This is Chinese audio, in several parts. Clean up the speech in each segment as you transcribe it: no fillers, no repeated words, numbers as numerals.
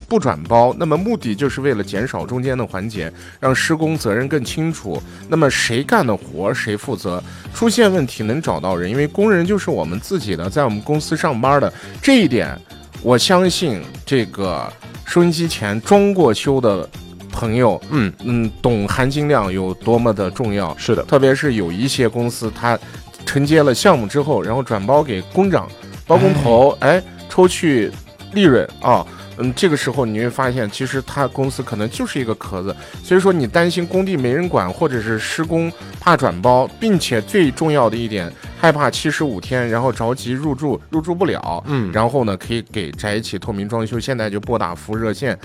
不转包，那么目的就是为了减少中间的环节，让施工责任更清楚。那么谁干的活谁负责，出现问题能找到人，因为工人就是我们自己的，在我们公司上班的，这一点我相信这个收音机前装过修的朋友，懂含金量有多么的重要。 是的， 特别是有一些公司，它承接了项目之后，然后转包给工长、包工头，抽去利润啊。这个时候你会发现，其实他公司可能就是一个壳子，所以说你担心工地没人管，或者是施工怕转包，并且最重要的一点，害怕75天，然后着急入住不了，然后呢可以给宅企透明装修，现在就拨打服务热线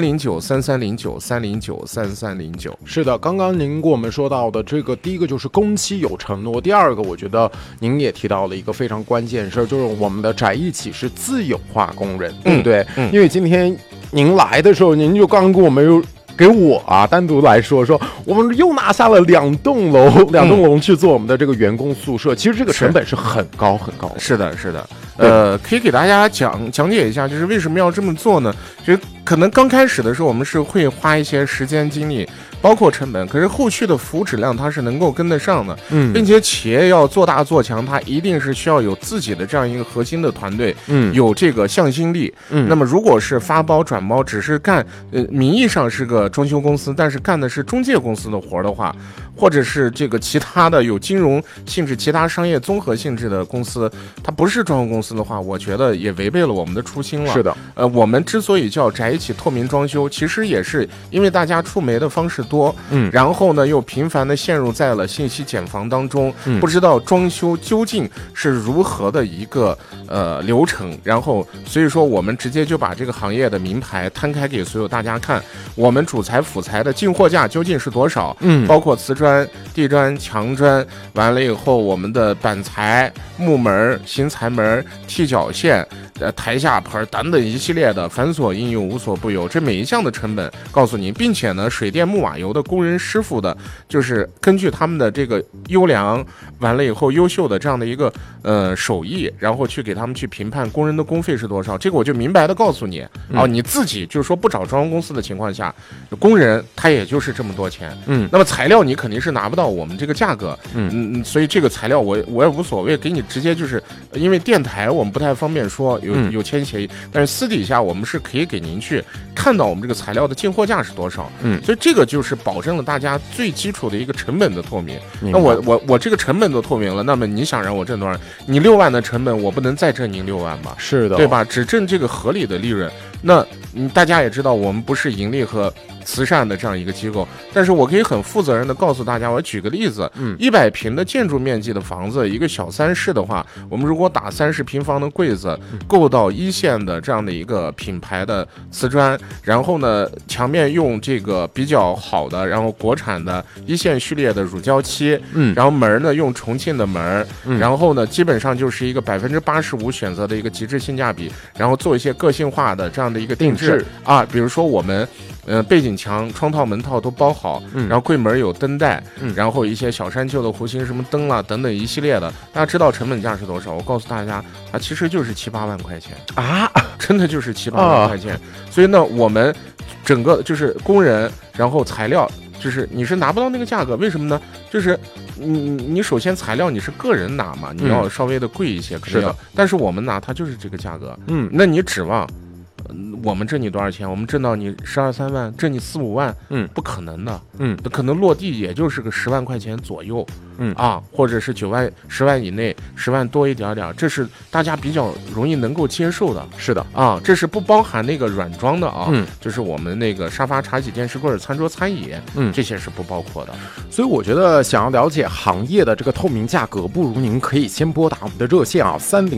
30933093093393309。 是的，刚刚您给我们说到的这个，第一个就是工期有承诺，第二个我觉得您也提到了一个非常关键的事儿，就是我们的宅一起是自有化工人，对不对？因为今天您来的时候，您就刚跟我们给我单独来说我们又拿下了两栋楼去做我们的这个员工宿舍，其实这个成本是很高很高的。 是的，可以给大家讲解一下，就是为什么要这么做呢？就是可能刚开始的时候，我们是会花一些时间精力，包括成本，可是后续的服务质量它是能够跟得上的，并且企业要做大做强，它一定是需要有自己的这样一个核心的团队，有这个向心力。那么如果是发包转包，只是干名义上是个装修公司，但是干的是中介公司的活的话，或者是这个其他的有金融性质、其他商业综合性质的公司，它不是装修公司的话，我觉得也违背了我们的初心了。 是的， 我们之所以叫宅一起透明装修，其实也是因为大家触媒的方式多，然后呢又频繁的陷入在了信息茧房当中，不知道装修究竟是如何的一个流程，然后所以说我们直接就把这个行业的名牌摊开给所有大家看，我们主材辅材的进货价究竟是多少，包括瓷砖、地砖、墙砖，完了以后我们的板材、木门、新材门、踢脚线、台下盆等等一系列的繁琐应用无所不有，这每一项的成本告诉您，并且呢水电木瓦油的工人师傅的就是根据他们的这个优良完了以后优秀的这样的一个手艺，然后去给他们去评判工人的工费是多少，这个我就明白的告诉你你自己就是说不找装修公司的情况下，工人他也就是这么多钱，那么材料你肯定是拿不到我们这个价格，所以这个材料我也无所谓，给你直接就是因为电台我们不太方便说有签协议，但是私底下我们是可以给您去看到我们这个材料的进货价是多少，所以这个就是保证了大家最基础的一个成本的透明。那我这个成本都透明了，那么你想让我挣多少？你6万的成本，我不能再挣您6万吧？ 是的， 对吧？只挣这个合理的利润。那大家也知道，我们不是盈利和慈善的这样一个机构，但是我可以很负责任的告诉大家，我举个例子，100平的建筑面积的房子，一个小3室的话，我们如果打30平方的柜子，够到1线的这样的一个品牌的瓷砖，然后呢，墙面用这个比较好的，然后国产的1线序列的乳胶漆，然后门呢用重庆的门，然后呢基本上就是一个85%选择的一个极致性价比，然后做一些个性化的这样的一个定制啊，比如说我们背景墙、窗套、门套都包好，然后柜门有灯带，然后一些小山丘的弧形什么灯啦等等一系列的，大家知道成本价是多少？我告诉大家其实就是7、8万块钱真的就是7、8万块钱。所以呢，我们整个就是工人，然后材料，就是你是拿不到那个价格，为什么呢？就是你首先材料你是个人拿嘛，你要稍微的贵一些，是的，但是我们拿它就是这个价格，那你指望我们挣你多少钱？我们挣到你12、13万，挣你4、5万，不可能的，可能落地也就是个10万块钱左右，或者是9万、10万以内，10万多一点点，这是大家比较容易能够接受的。 是的这是不包含那个软装的就是我们那个沙发、茶几、电视柜、餐桌、餐椅，这些是不包括的。 所以我觉得想要了解行业的这个透明价格，不如您可以先拨打我们的热线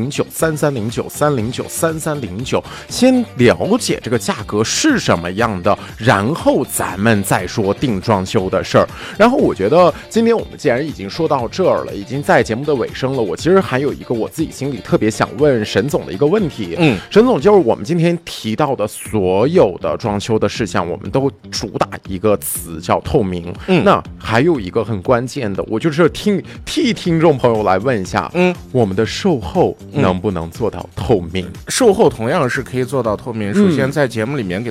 309-3309-309-3309，先了解这个价格是什么样的，然后咱们再说定装修的事儿。然后我觉得今天我们既然已经说到这儿了，已经在节目的尾声了，我其实还有一个我自己心里特别想问沈总的一个问题。沈总，就是我们今天提到的所有的装修的事项，我们都主打一个词叫透明。那还有一个很关键的，我就是替听众朋友来问一下，我们的售后能不能做到透明？ 售后同样是可以做到透明。首先在节目里面给